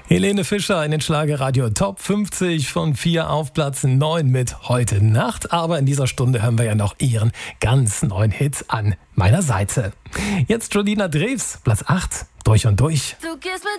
Helene Fischer in den Schlagerradio Top 50 von 4 auf Platz 9 mit Heute Nacht. Aber in dieser Stunde hören wir ja noch ihren ganz neuen Hit an meiner Seite. Jetzt Jolina Drews, Platz 8, Durch und Durch. Du gehst mit